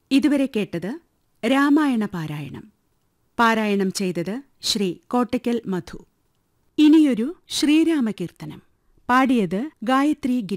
ഇതുവരെ കേട്ടത് രാമായണ പാരായണം. പാരായണം ചെയ്തത് ശ്രീ കോട്ടയ്ക്കൽ മധു. ഇനിയൊരു ശ്രീരാമകീർത്തനം. പാടിയത് ഗായത്രി ഗിരീഷ്.